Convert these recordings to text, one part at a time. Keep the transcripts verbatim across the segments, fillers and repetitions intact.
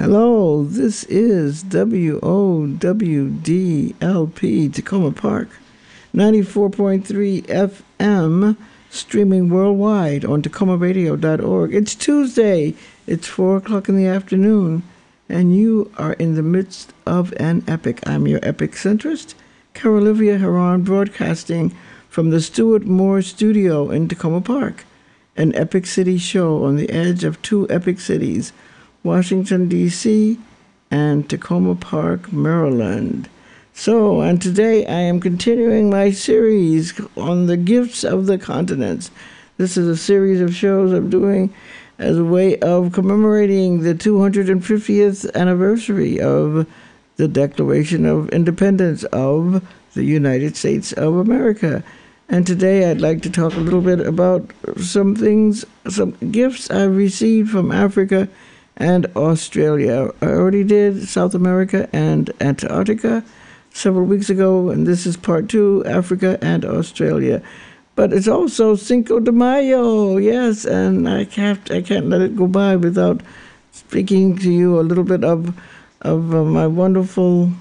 Hello, this is W O W D L P Tacoma Park, ninety-four point three F M, streaming worldwide on tacoma radio dot org. It's Tuesday, it's four o'clock in the afternoon, and you are in the midst of an epic. I'm your epic centrist, Carolivia Haran, broadcasting from the Stuart Moore Studio in Tacoma Park, an epic city show on the edge of two epic cities, Washington, D C, and Tacoma Park, Maryland. So, and today I am continuing my series on the gifts of the continents. This is a series of shows I'm doing as a way of commemorating the two hundred fiftieth anniversary of the Declaration of Independence of the United States of America. And today I'd like to talk a little bit about some things, some gifts I've received from Africa and Australia. I already did South America and Antarctica several weeks ago, and this is part two, Africa and Australia. But it's also Cinco de Mayo, yes, and I can't I can't let it go by without speaking to you a little bit of of uh, my wonderful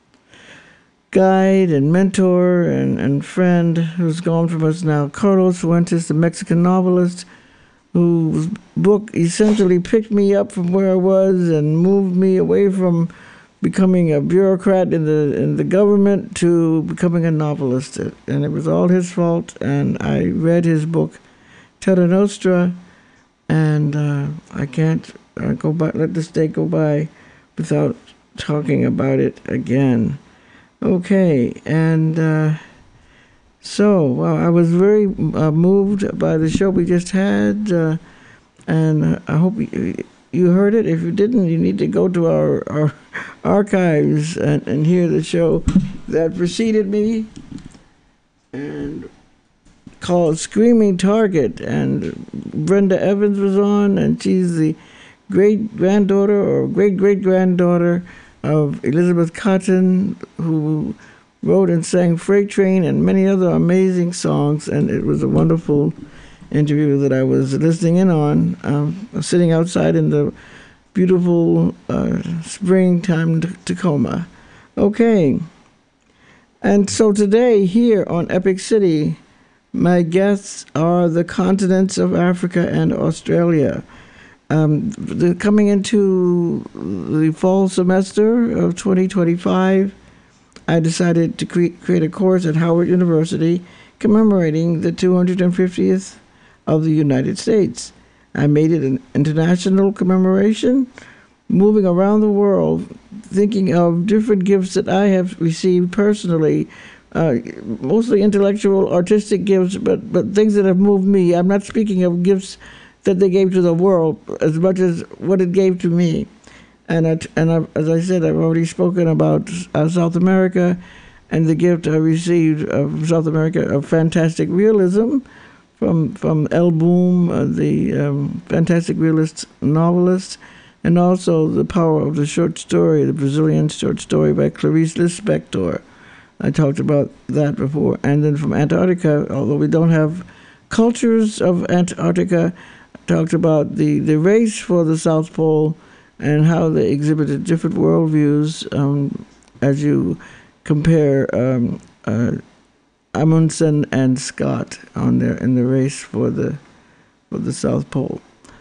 guide and mentor and, and friend who's gone from us now, Carlos Fuentes, the Mexican novelist, whose book essentially picked me up from where I was and moved me away from becoming a bureaucrat in the in the government to becoming a novelist. And it was all his fault. And I read his book, Terra Nostra, and uh, I can't uh, go by, let this day go by without talking about it again. Okay, and uh, so, well, I was very uh, moved by the show we just had, uh, and I hope you, you heard it. If you didn't, you need to go to our, our archives and, and hear the show that preceded me, and called Screaming Target, and Brenda Evans was on, and she's the great-granddaughter or great-great-granddaughter of Elizabeth Cotton, who wrote and sang Freight Train and many other amazing songs, and it was a wonderful interview that I was listening in on, um, sitting outside in the beautiful uh, springtime Tacoma. Okay, and so today here on Epic City, my guests are the continents of Africa and Australia. Um, the, coming into the fall semester of twenty twenty-five, I decided to cre- create a course at Howard University commemorating the two hundred fiftieth of the United States. I made it an international commemoration, moving around the world, thinking of different gifts that I have received personally, uh, mostly intellectual, artistic gifts, but, but things that have moved me. I'm not speaking of gifts that they gave to the world as much as what it gave to me. And I, and I, as I said, I've already spoken about uh, South America and the gift I received of South America of fantastic realism from from El Boom, uh, the um, fantastic realist novelist, and also the power of the short story, the Brazilian short story by Clarice Lispector. I talked about that before. And then from Antarctica, although we don't have cultures of Antarctica, talked about the, the race for the South Pole and how they exhibited different worldviews um, as you compare um, uh, Amundsen and Scott on their in the race for the for the South Pole,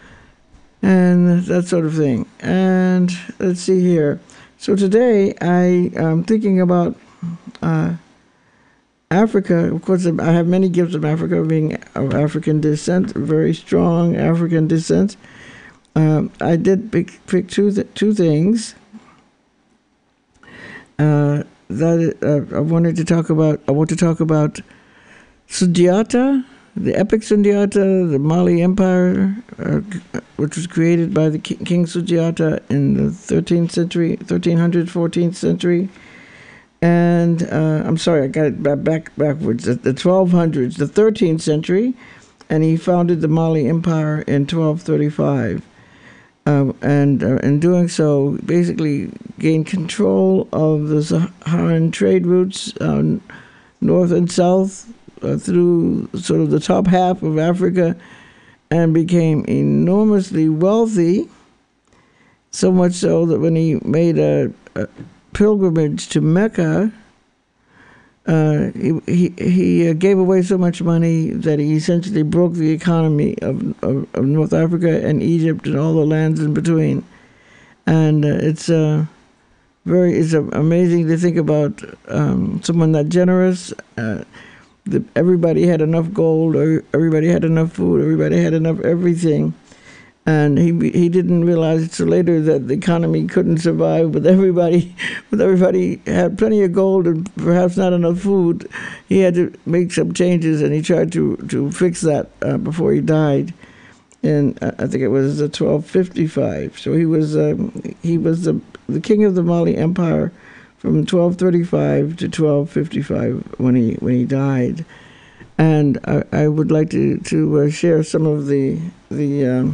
and that sort of thing. And let's see here. So today I am thinking about uh, Africa. Of course, I have many gifts of Africa, being of African descent, very strong African descent. Um, I did pick, pick two th- two things uh, that uh, I wanted to talk about. I want to talk about Sundiata, the epic Sundiata, the Mali Empire, uh, which was created by the King Sundiata in the thirteenth century, thirteen hundred, fourteenth century. And uh, I'm sorry, I got it back, back backwards. The, the twelve hundreds, the thirteenth century, and he founded the Mali Empire in twelve thirty-five. Uh, and uh, in doing so, basically gained control of the Saharan trade routes uh, north and south uh, through sort of the top half of Africa, and became enormously wealthy So much so that when he made a, a pilgrimage to Mecca, uh, he he, he uh, gave away so much money that he essentially broke the economy of, of, of North Africa and Egypt and all the lands in between. And uh, it's uh, very it's uh, amazing to think about um, someone that generous. Uh, the, everybody had enough gold, or everybody had enough food, everybody had enough everything. And he he didn't realize until later that the economy couldn't survive with everybody. With everybody had plenty of gold and perhaps not enough food. He had to make some changes, and he tried to, to fix that uh, before he died. And I think it was uh, twelve fifty-five. So he was um, he was the the king of the Mali Empire from twelve thirty-five to twelve fifty-five when he when he died. And I, I would like to to uh, share some of the the um,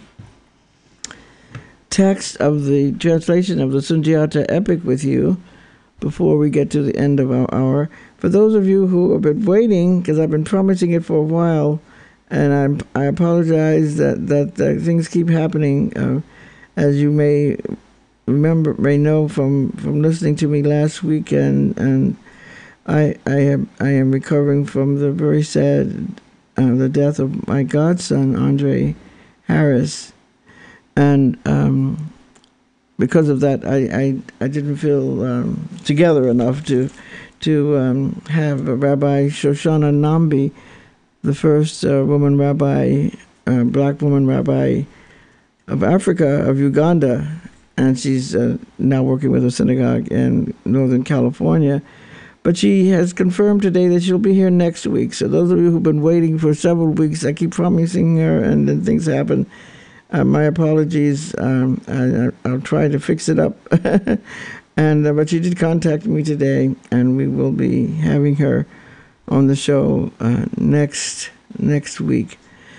text of the translation of the Sundiata epic with you before we get to the end of our hour. For those of you who have been waiting, because I've been promising it for a while, and I'm, I apologize that, that, that things keep happening, uh, as you may remember, may know from, from listening to me last weekend, and I I am I am recovering from the very sad uh, the death of my godson Andre Harris, and um, because of that, I, I, I didn't feel um, together enough to to um, have Rabbi Shoshana Nambi, the first uh, woman rabbi, uh, black woman rabbi of Africa, of Uganda, and she's uh, now working with a synagogue in Northern California. But she has confirmed today that she'll be here next week. So those of you who've been waiting for several weeks, I keep promising her, and then things happen. Uh, my apologies. Um, I, I'll try to fix it up. and uh, But she did contact me today, and we will be having her on the show uh, next next week.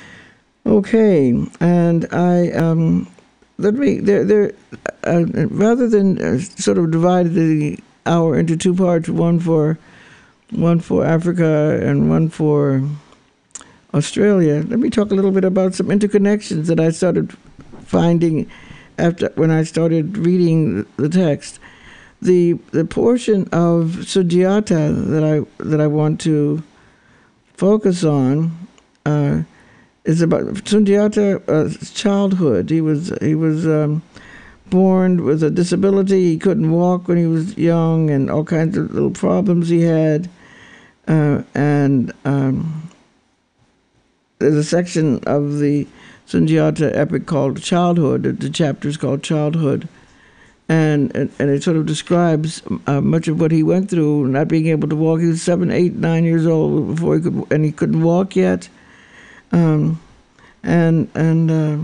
Okay, and I um, let me there there uh, rather than uh, sort of divide the hour into two parts, one for one for Africa and one for Australia. Let me talk a little bit about some interconnections that I started finding after when I started reading the text. The the portion of Sundiata that I that I want to focus on uh, is about Sundiata's uh, childhood. He was he was. Um, born with a disability. He couldn't walk when he was young, and all kinds of little problems he had. Uh, and um, there's a section of the Sundiata epic called Childhood. The chapter is called Childhood. And, and, and it sort of describes uh, much of what he went through, not being able to walk. He was seven, eight, nine years old before he could, and he couldn't walk yet. Um, and, and, uh,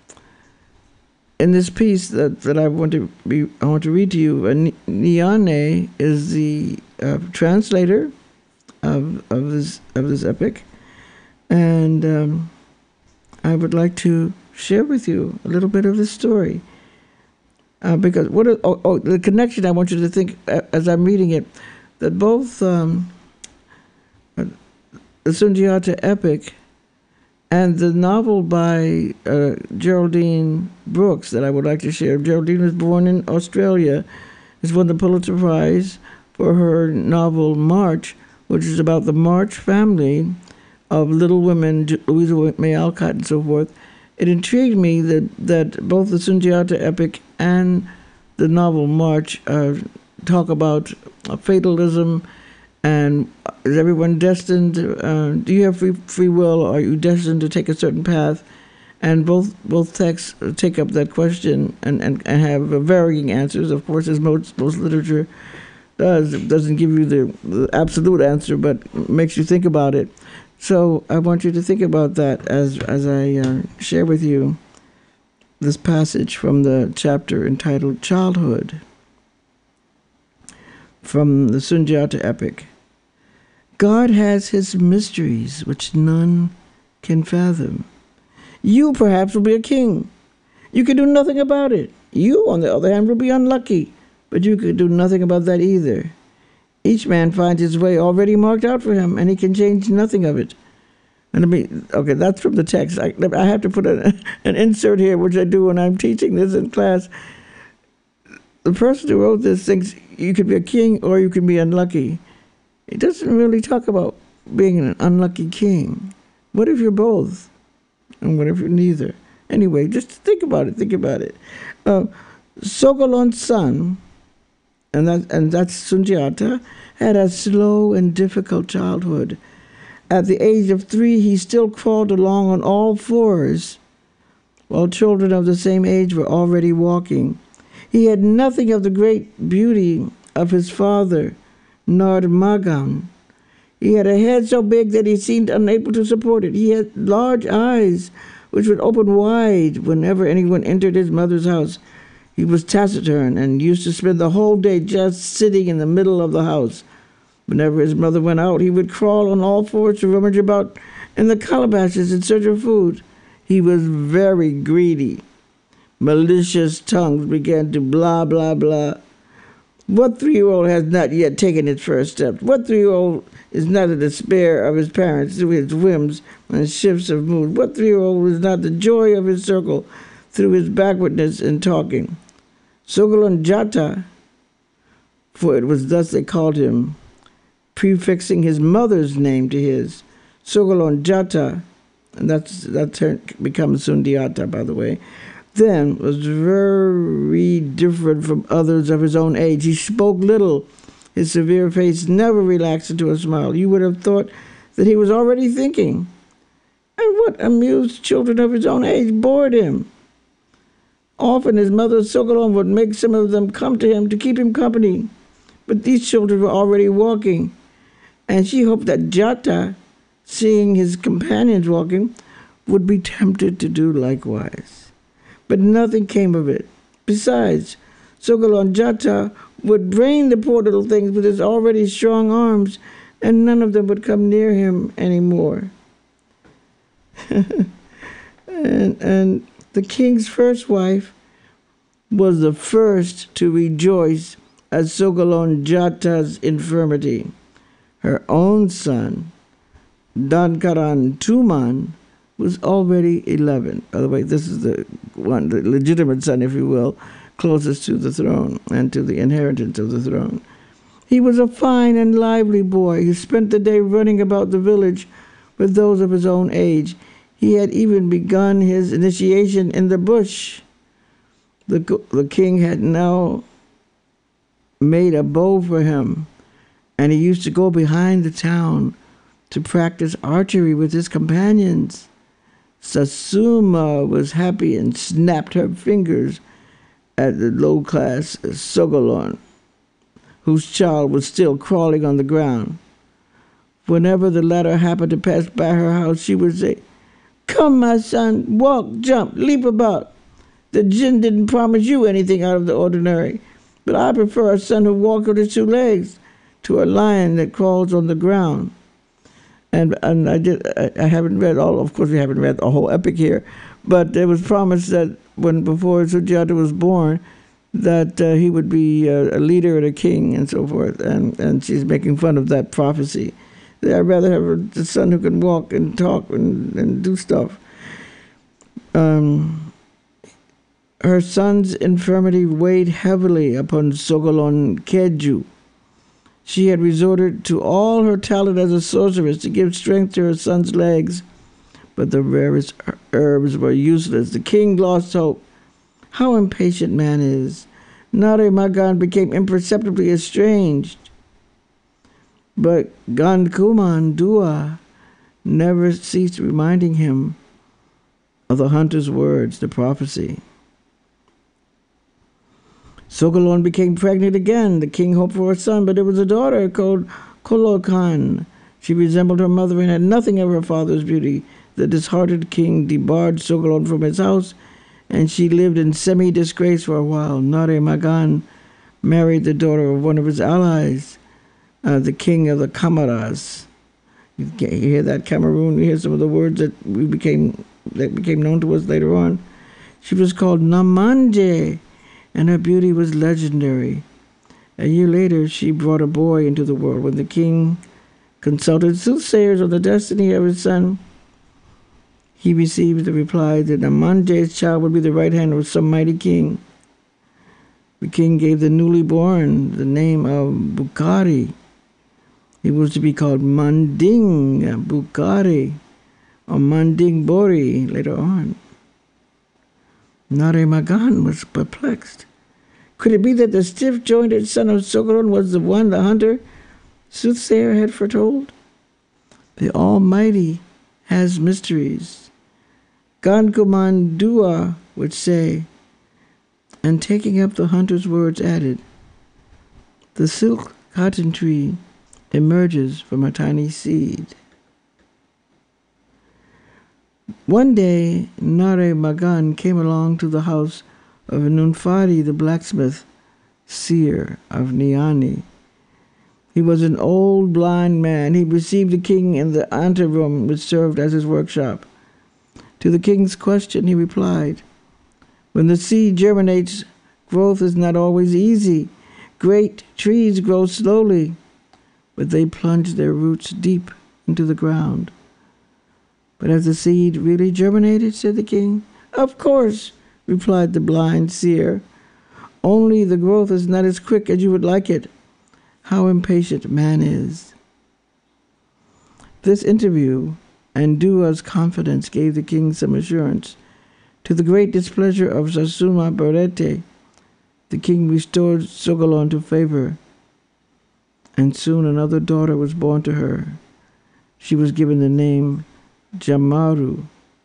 in this piece that, that I want to be, I want to read to you, uh, Nyane is the uh, translator of of this of this epic, and um, I would like to share with you a little bit of this story. Uh, because what are, oh, oh, the connection I want you to think uh, as I'm reading it, that both um, uh, the Sundiata epic and the novel by uh, Geraldine Brooks that I would like to share. Geraldine was born in Australia, has won the Pulitzer Prize for her novel March, which is about the March family of Little Women, Louisa May Alcott and so forth. It intrigued me that, that both the Sundiata epic and the novel March uh, talk about uh, fatalism. And is everyone destined? Uh, do you have free, free will? Or are you destined to take a certain path? And both both texts take up that question and, and, and have varying answers. Of course, as most most literature does, it doesn't give you the, the absolute answer, but makes you think about it. So I want you to think about that as as I uh, share with you this passage from the chapter entitled Childhood, from the Sundiata epic. God has his mysteries which none can fathom. You perhaps will be a king. You can do nothing about it. You, on the other hand, will be unlucky, but you can do nothing about that either. Each man finds his way already marked out for him, and he can change nothing of it. And I mean, okay, that's from the text. I, I have to put a, an insert here, which I do when I'm teaching this in class. The person who wrote this thinks you could be a king or you can be unlucky. It doesn't really talk about being an unlucky king. What if you're both? And what if you're neither? Anyway, just think about it. Think about it. Uh, Sogolon's son, and, that, and that's Sundiata, had a slow and difficult childhood. At the age of three, he still crawled along on all fours, while children of the same age were already walking. He had nothing of the great beauty of his father, Nard Magan. He had a head so big that he seemed unable to support it. He had large eyes, which would open wide whenever anyone entered his mother's house. He was taciturn and used to spend the whole day just sitting in the middle of the house. Whenever his mother went out, he would crawl on all fours to rummage about in the calabashes in search of food. He was very greedy. Malicious tongues began to blah, blah, blah. What three-year-old has not yet taken its first steps? What three-year-old is not in despair of his parents through his whims and shifts of mood? What three-year-old is not the joy of his circle through his backwardness in talking? Sogolon Jata, for it was thus they called him, prefixing his mother's name to his, Sogolon Jata, and that's, that turn becomes Sundiata, by the way, then was very different from others of his own age. He spoke little. His severe face never relaxed into a smile. You would have thought that he was already thinking. And what amused children of his own age bored him. Often his mother Sogolon would make some of them come to him to keep him company. But these children were already walking, and she hoped that Jata, seeing his companions walking, would be tempted to do likewise. But nothing came of it. Besides, Sogolon Jata would brain the poor little things with his already strong arms, and none of them would come near him anymore. and, and the king's first wife was the first to rejoice at Sogolon Jata's infirmity. Her own son, Dankaran Tuman, was already eleven. By the way, this is the one, the legitimate son, if you will, closest to the throne and to the inheritance of the throne. He was a fine and lively boy. He spent the day running about the village with those of his own age. He had even begun his initiation in the bush. The, the king had now made a bow for him, and he used to go behind the town to practice archery with his companions. Sasuma was happy and snapped her fingers at the low-class Sogolon, whose child was still crawling on the ground. Whenever the latter happened to pass by her house, she would say, "Come, my son, walk, jump, leap about. The jinn didn't promise you anything out of the ordinary, but I prefer a son who walks on his two legs to a lion that crawls on the ground." And and I did. I, I haven't read all. Of course, we haven't read the whole epic here, but there was promise that when before Sundiata was born, that uh, he would be a, a leader and a king and so forth. And and she's making fun of that prophecy. I'd rather have a son who can walk and talk and, and do stuff. Um, her son's infirmity weighed heavily upon Sogolon Keju. She had resorted to all her talent as a sorceress to give strength to her son's legs, but the rarest herbs were useless. The king lost hope. How impatient man is. Nare Magan became imperceptibly estranged. But Gankuman Dua never ceased reminding him of the hunter's words, the prophecy. Sogolon became pregnant again. The king hoped for a son, but it was a daughter called Kolokan. She resembled her mother and had nothing of her father's beauty. The disheartened king debarred Sogolon from his house, and she lived in semi-disgrace for a while. Nare Magan married the daughter of one of his allies, uh, the king of the Kamaras. You hear that, Cameroon? You hear some of the words that we became that became known to us later on. She was called Namanje, and her beauty was legendary. A year later, she brought a boy into the world. When the king consulted soothsayers on the destiny of his son, he received the reply that Amanje's child would be the right hand of some mighty king. The king gave the newly born the name of Bukhari. He was to be called Manding Bukhari or Manding Bori later on. Nare Magan was perplexed. Could it be that the stiff-jointed son of Sogolon was the one the hunter soothsayer had foretold? The Almighty has mysteries. Gankuman Dua would say, and taking up the hunter's words added, the silk cotton tree emerges from a tiny seed. One day, Nare Magan came along to the house of Nunfari the blacksmith, seer of Niani. He was an old blind man. He received the king in the anteroom which served as his workshop. To the king's question, he replied, when the seed germinates, growth is not always easy. Great trees grow slowly, but they plunge their roots deep into the ground. But has the seed really germinated? Said the king. Of course, replied the blind seer. Only the growth is not as quick as you would like it. How impatient man is. This interview and Dua's confidence gave the king some assurance. To the great displeasure of Sasuma Barete, the king restored Sogolon to favor, and soon another daughter was born to her. She was given the name Jamaru.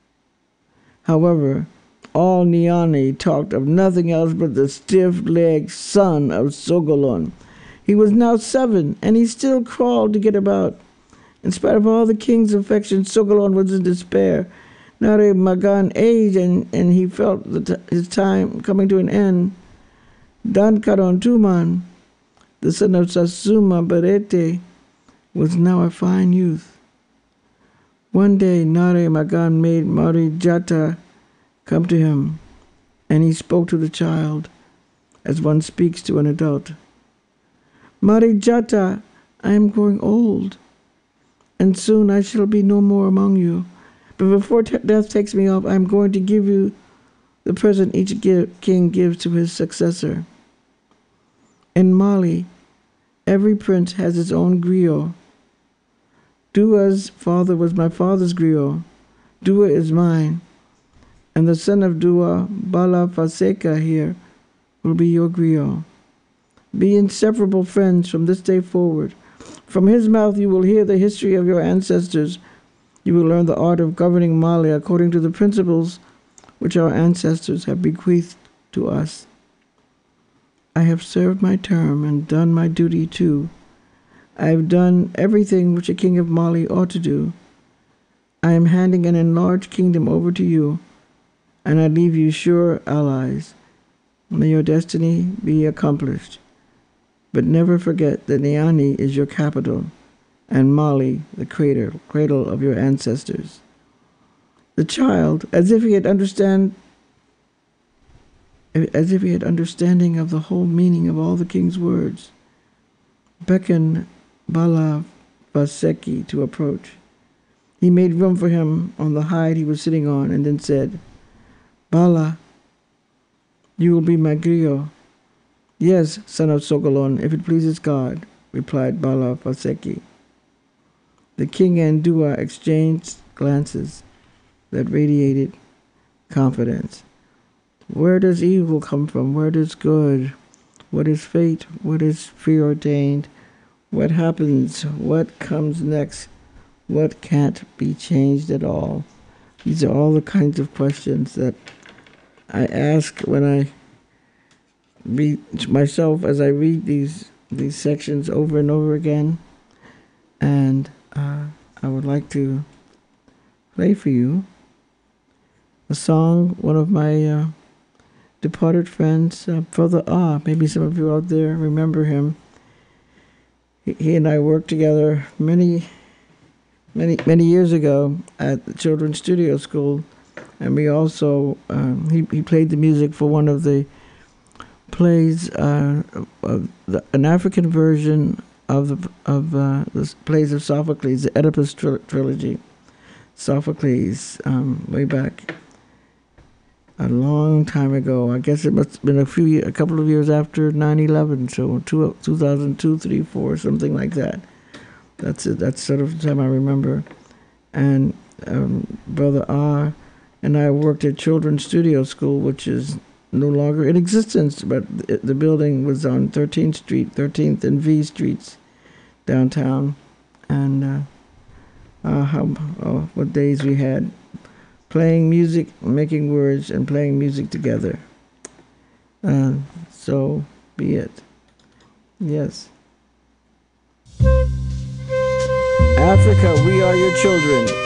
However, all Niani talked of nothing else but the stiff-legged son of Sogolon. He was now seven, and he still crawled to get about. In spite of all the king's affection, Sogolon was in despair. Nare Magan aged, and, and he felt the t- his time coming to an end. Dankaron Tuman, the son of Sasuma Barete, was now a fine youth. One day, Nare Magan made Marijata come to him, and he spoke to the child as one speaks to an adult. Marijata, I am growing old, and soon I shall be no more among you. But before t- death takes me off, I am going to give you the present each give, king gives to his successor. In Mali, every prince has his own griot. Dua's father was my father's griot. Dua is mine. And the son of Dua, Bala Faseka here, will be your griot. Be inseparable friends from this day forward. From his mouth you will hear the history of your ancestors. You will learn the art of governing Mali according to the principles which our ancestors have bequeathed to us. I have served my term and done my duty too. I have done everything which a king of Mali ought to do. I am handing an enlarged kingdom over to you, and I leave you sure allies. May your destiny be accomplished. But never forget that Niani is your capital, and Mali the cradle, cradle of your ancestors. The child, as if he had understand, as if he had understanding of the whole meaning of all the king's words, beckoned Bala Vaseki to approach. He made room for him on the hide he was sitting on, and then said, Bala, you will be my griot. Yes, son of Sogolon, if it pleases God, replied Bala Vaseki. The king and Dua exchanged glances that radiated confidence. Where does evil come from? Where does good? What is fate? What is preordained? What happens? What comes next? What can't be changed at all? These are all the kinds of questions that I ask when I read myself as I read these these sections over and over again. And uh, I would like to play for you a song one of my uh, departed friends, uh, Brother Ah, maybe some of you out there remember him. He, he and I worked together many, many, many years ago at the Children's Studio School, and we also, um, he, he played the music for one of the plays, uh, of the, an African version of the, of uh, the plays of Sophocles, the Oedipus tri- trilogy. Sophocles, um, way back a long time ago. I guess it must have been a few, year, a couple of years after nine eleven, so two, two thousand two, three, four, something like that. That's it. That's sort of the time I remember. And um, Brother R and I worked at Children's Studio School, which is no longer in existence, but the building was on thirteenth Street, thirteenth and V Streets downtown. And uh, uh, how, oh, what days we had playing music, making words, and playing music together. Uh, so be it. Yes. Africa, we are your children.